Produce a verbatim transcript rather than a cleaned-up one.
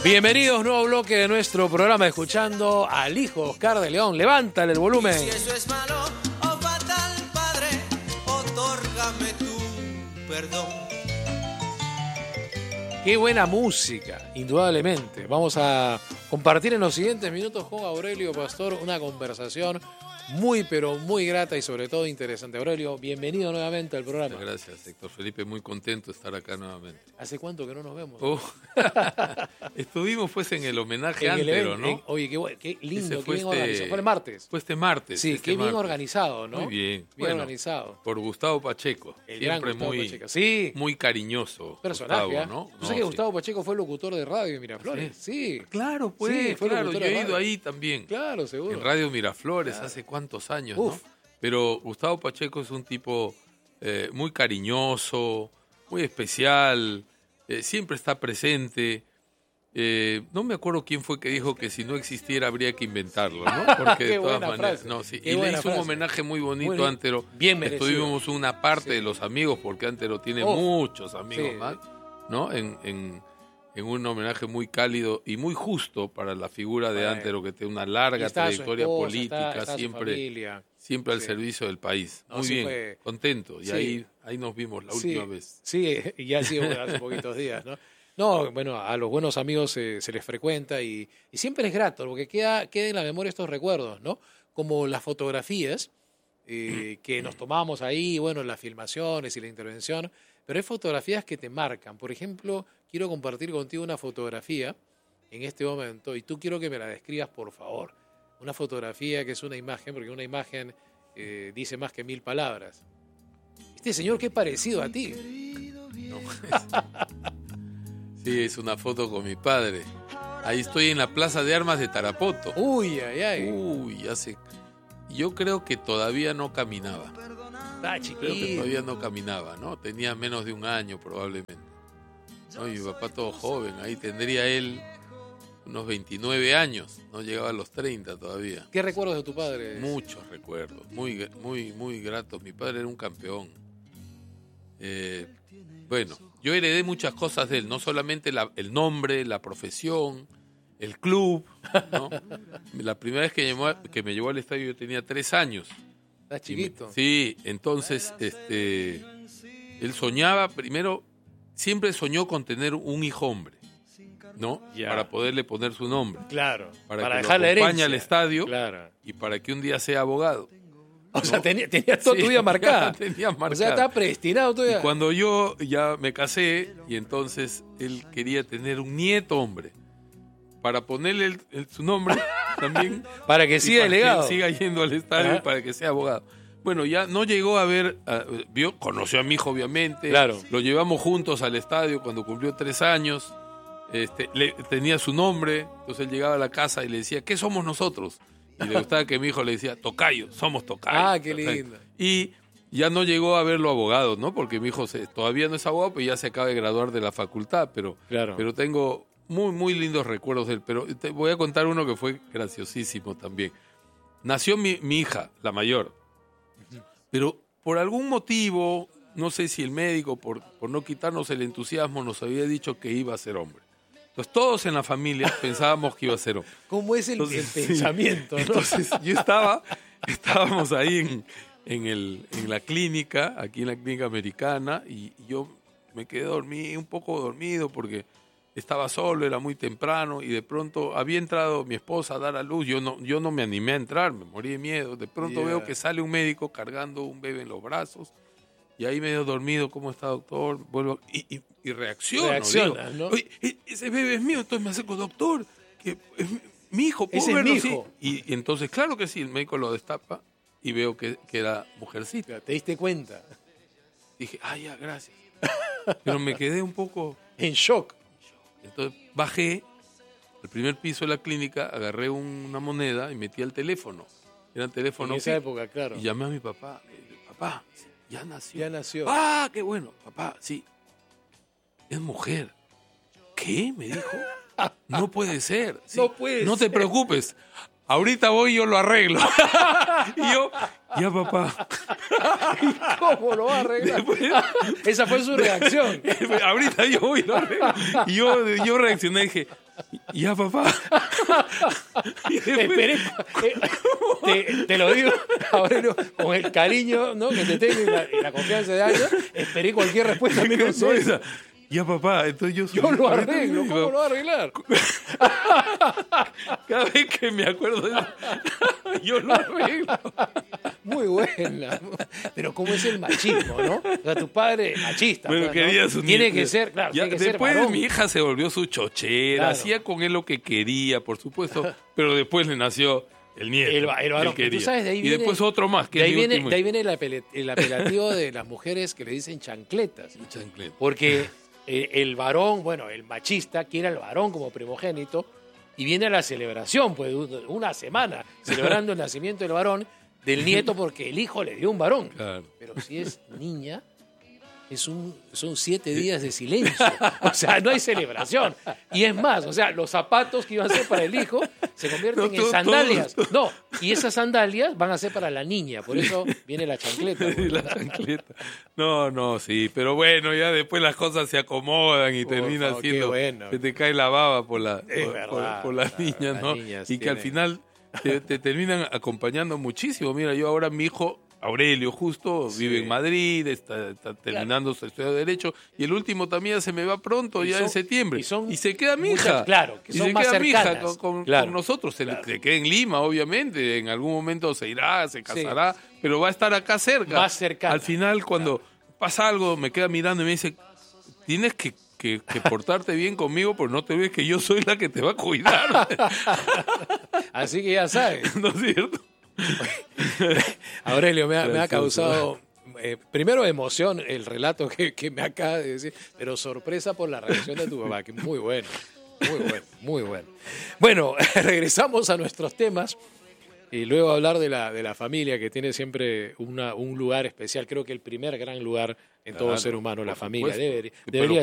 Bienvenidos, nuevo bloque de nuestro programa, escuchando al hijo Oscar de León. Levántale el volumen. Si eso es malo o fatal, Padre, otórgame tu perdón. Qué buena música, indudablemente. Vamos a compartir en los siguientes minutos con Aurelio Pastor una conversación muy, pero muy grata y sobre todo interesante. Aurelio, bienvenido nuevamente al programa. Muchas gracias, Héctor Felipe. Muy contento de estar acá nuevamente. ¿Hace cuánto que no nos vemos? Oh. Estuvimos pues en el homenaje En el Antero, evento, ¿no? en- oye, qué, bu- qué lindo, Ese qué bien este- organizado. Fue el martes. Fue este martes. Sí, este qué bien martes. organizado, ¿no? Muy bien. Bien Bueno, organizado. por Gustavo Pacheco. El gran Siempre Gustavo muy, Pacheco. Sí, muy cariñoso. personaje, Gustavo, ¿eh? ¿no? Yo No, sé que sí. Gustavo Pacheco fue locutor de radio en Miraflores. Sí, Claro, pues, Sí, fue claro. locutor Yo de he ido radio. ahí también. claro, seguro. En Radio Miraflores, Claro. hace cuántos años, Uf. ¿no? Pero Gustavo Pacheco es un tipo eh, muy cariñoso, muy especial, eh, siempre está presente. Eh, no me acuerdo quién fue que dijo que si no existiera habría que inventarlo, ¿no? Porque Qué de todas buena maneras, frase. no, sí. Qué Y le buena hizo un frase. homenaje muy bonito Muy bien. a Antero. Bien merecido. Estuvimos una parte Sí. de los amigos, porque Antero tiene Uf. muchos amigos Sí. más, ¿no? En, en, en un homenaje muy cálido y muy justo para la figura de Bueno. Antero, que tiene una Y larga está su trayectoria esposa, política, está- está su siempre familia. siempre al Sí. servicio del país. No, Muy sí bien, fue- contento. Y Sí. ahí, ahí nos vimos la Sí, última vez. Sí, y ya ha sido hace poquitos días, ¿no? No, bueno, a los buenos amigos eh, se les frecuenta y, y siempre es grato, porque queda, queda en la memoria estos recuerdos, ¿no? Como las fotografías eh, que nos tomamos ahí, bueno, las filmaciones y la intervención, pero hay fotografías que te marcan. Por ejemplo, quiero compartir contigo una fotografía en este momento y tú quiero que me la describas, por favor. Una fotografía que es una imagen, porque una imagen eh, dice más que mil palabras. Este señor, qué parecido a ti. No, sí, es una foto con mi padre. Ahí estoy en la Plaza de Armas de Tarapoto. Uy, ay, ay. Uy, hace... Yo creo que todavía no caminaba. Ah, Creo que chiquito. todavía no caminaba, ¿no? Tenía menos de un año probablemente. ¿No? Y mi papá todo joven, ahí tendría él unos veintinueve años, no llegaba a los treinta todavía. ¿Qué recuerdos de tu padre? Muchos recuerdos, muy, muy, muy gratos. Mi padre era un campeón. Eh, bueno, yo heredé muchas cosas de él, no solamente la- el nombre, la profesión, el club, ¿no? La primera vez que, llamó a- que me llevó al estadio yo tenía tres años. Estás Y me- chiquito. Sí, entonces este, él soñaba, primero, siempre soñó con tener un hijo hombre, ¿no? Ya. Para poderle poner su nombre, Claro. para, Para, que dejar lo la acompañe herencia. al estadio Claro. y para que un día sea abogado. O sea, tenía, tenía toda tu Sí, vida marcada. tenía O sea, marcada. está predestinado todavía. Y cuando yo ya me casé, y entonces él quería tener un nieto hombre, para ponerle el- el- su nombre también. Para que y siga para el legado. Que siga yendo al estadio Ajá. para que sea abogado. Bueno, ya no llegó a ver, a- vio, conoció a mi hijo obviamente. Claro. Lo llevamos juntos al estadio cuando cumplió tres años. Este, le, tenía su nombre, entonces él llegaba a la casa y le decía, ¿qué somos nosotros? Y le gustaba que mi hijo le decía, tocayo, somos tocayo. Ah, qué Perfecto. lindo. Y ya no llegó a verlo abogado, ¿no? Porque mi hijo se, todavía no es abogado, pero ya se acaba de graduar de la facultad, pero, Claro. pero tengo muy, muy lindos recuerdos de él. Pero te voy a contar uno que fue graciosísimo también. Nació mi, mi hija, la mayor, pero por algún motivo, no sé si el médico, por, por no quitarnos el entusiasmo, nos había dicho que iba a ser hombre. Entonces todos en la familia pensábamos que iba a ser hombre. ¿Cómo es el, Entonces, el sí. pensamiento? ¿no? Entonces yo estaba, estábamos ahí en, en, el, en la clínica, aquí en la clínica americana, y yo me quedé dormido, un poco dormido porque estaba solo, era muy temprano, y de pronto había entrado mi esposa a dar a luz, yo no, yo no me animé a entrar, me morí de miedo, de pronto Yeah. veo que sale un médico cargando un bebé en los brazos, y ahí medio dormido, ¿cómo está, doctor? Vuelvo, y, y, y reacciono, Reaccionas, digo, ¿no? "Oye, e- ese bebé es mío", entonces me acerco, doctor, que es mi- mi hijo, ¿puedo Ese es verlo? mi Sí. hijo. Y, y entonces, claro que sí, el médico lo destapa y veo que, que era mujercita. ¿Te diste cuenta? Dije, ah, ya, gracias. Pero me quedé un poco... En shock. Entonces bajé al primer piso de la clínica, agarré un- una moneda y metí al teléfono. Era el teléfono En esa fijo. época, claro. Y llamé a mi papá. Le dije, papá, ya nació. Ya nació. Ah, qué bueno. Papá, sí. Es mujer. ¿Qué? Me dijo. No puede ser. Sí, No puede No te ser. preocupes. ahorita voy y yo lo arreglo. Y yo, ya papá. ¿Cómo lo va a arreglar? Después, Esa fue su reacción. ahorita yo voy y lo arreglo. Y yo, yo reaccioné y dije, ya papá. Y después, Esperé, eh, te, te lo digo, Aurelio, con el cariño, ¿no?, que te tengo y la, y la confianza de años, esperé cualquier respuesta me menos quedó esa. esa. Ya papá, entonces yo... Yo lo ahorita arreglo, digo, ¿cómo lo va a arreglar? Cada vez que me acuerdo de eso, yo lo arreglo. Muy buena. Pero cómo es el machismo, ¿no? O sea, tu padre machista. Pero pues, ¿no? quería su Tiene nieto. que ser, claro, Ya, tiene que ser después varón. mi hija se volvió su chochera, Claro. hacía con él lo que quería, por supuesto, pero después le nació el nieto. El, va- el varón. que él Tú quería. sabes, de ahí y viene, después otro más, que de ahí es mi viene, último de ahí hijo. viene el, apel- el apelativo de las mujeres que le dicen chancletas. Chancleta. Porque eh, el varón, bueno, el machista quiere al varón como primogénito y viene a la celebración, pues una semana celebrando el nacimiento del varón, del nieto, porque el hijo le dio un varón. Claro. Pero si es niña, es un, son siete días de silencio. O sea, no hay celebración. Y es más, o sea, los zapatos que iban a ser para el hijo se convierten No, en todo- sandalias. todo- No, y esas sandalias van a ser para la niña. Por eso viene la chancleta. Y la chancleta. No, no, sí, pero bueno, ya después las cosas se acomodan y Por termina favor, qué siendo bueno. que te cae la baba por la Es por, verdad, por- por las las- niñas, las ¿no? niñas Y que al tienen- final te, te terminan acompañando muchísimo. Mira, yo ahora mi hijo Aurelio justo Sí. vive en Madrid, está, está terminando su estudio de Derecho y el último también ya se me va pronto, Y ya son- en septiembre. y son se queda mi muchas- hija. claro, que y son se más queda mi hija cercanas. con, con- Claro. con nosotros. Se, Claro. se queda en Lima, obviamente. En algún momento se irá, se casará, pero va a estar acá cerca. Más cercana. Al final, cuando pasa algo, me queda mirando y me dice, tienes que, que, que portarte bien conmigo, porque no te ves que yo soy la que te va a cuidar. Así que ya sabes. ¿No es cierto? Aurelio, me ha, me ha Gracioso. causado, eh, primero, emoción el relato que, que me acaba de decir, pero sorpresa por la reacción de tu papá, que muy bueno, muy bueno, muy bueno. Bueno, regresamos a nuestros temas y luego hablar de la, de la familia, que tiene siempre una, un lugar especial, creo que el primer gran lugar en todo Claro, ser humano, la por familia. supuesto. Debería, Pero debería